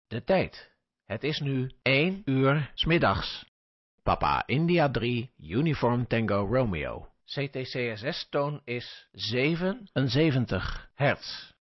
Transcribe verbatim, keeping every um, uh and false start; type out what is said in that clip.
De tijd. Het is nu één uur 's middags. Papa India drie, Uniform Tango Romeo. C T C S S-toon is zevenenzeventig hertz.